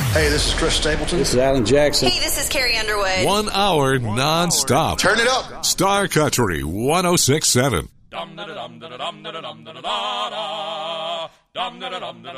Hey, this is Chris Stapleton. This is Alan Jackson. Hey, this is Carrie Underwood. 1 hour non-stop. Turn it up. Star Country 106.7.